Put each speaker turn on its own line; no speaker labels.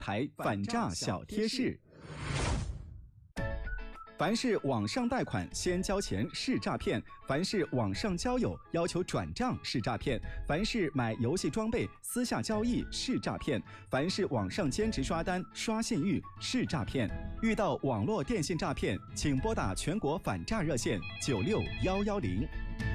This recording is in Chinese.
台反诈小贴士。凡是网上贷款先交钱是诈骗，凡是网上交友要求转账是诈骗，凡是买游戏装备私下交易是诈骗，凡是网上兼职刷单刷信誉是诈骗。遇到网络电信诈骗，请拨打全国反诈热线961110。